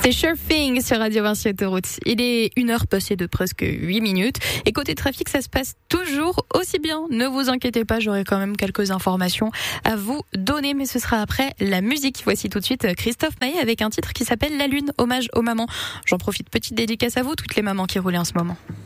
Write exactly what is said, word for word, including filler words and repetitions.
C'est Surfing sur Radio Vinci Autoroute. Il est une heure passée de presque huit minutes. Et côté trafic, ça se passe toujours aussi bien. Ne vous inquiétez pas, j'aurai quand même quelques informations à vous donner, mais ce sera après la musique. Voici tout de suite Christophe Maé avec un titre qui s'appelle La Lune, hommage aux mamans. J'en profite, petite dédicace à vous, toutes les mamans qui roulaient en ce moment.